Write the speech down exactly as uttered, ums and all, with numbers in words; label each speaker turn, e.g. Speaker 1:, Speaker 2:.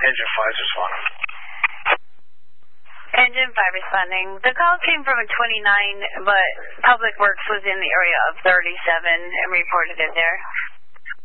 Speaker 1: Engine five responding.
Speaker 2: Engine five responding. The call came from a twenty-nine, but Public Works was in the area of thirty-seven and reported it there.